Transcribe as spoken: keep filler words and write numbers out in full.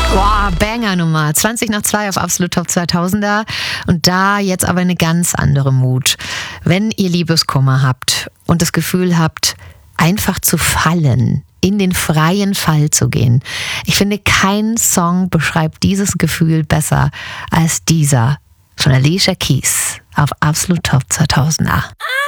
Boah, Banger-Nummer. zwanzig nach zwei auf Absolut Top zweitausender. Und da jetzt aber eine ganz andere Mut. Wenn ihr Liebeskummer habt und das Gefühl habt, einfach zu fallen, in den freien Fall zu gehen. Ich finde, kein Song beschreibt dieses Gefühl besser als dieser von Alicia Keys auf Absolut Top zweitausender.